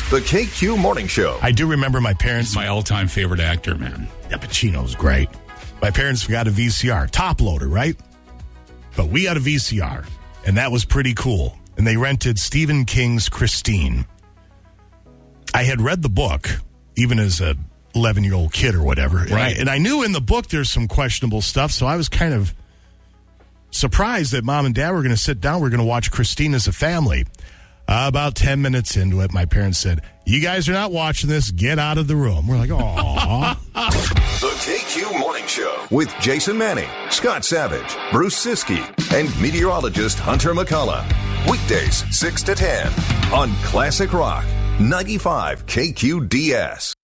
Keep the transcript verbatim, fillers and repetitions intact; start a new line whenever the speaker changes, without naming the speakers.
The K Q Morning Show.
I do remember my parents.
He's my all-time favorite actor, man.
Yeah, Pacino's great. My parents got a V C R, top loader, right? But we got a V C R, and that was pretty cool. And they rented Stephen King's Christine. I had read the book, even as a eleven-year-old kid or whatever. And,
right.
I, and I knew in the book there's some questionable stuff, so I was kind of surprised that Mom and Dad were going to sit down. We're going to watch Christine as a family. Uh, about ten minutes into it, my parents said, "You guys are not watching this. Get out of the room." We're like, "Aw."
The K Q Morning Show with Jason Manning, Scott Savage, Bruce Siskey, and meteorologist Hunter McCullough. Weekdays, six to ten on Classic Rock, ninety-five K Q D S.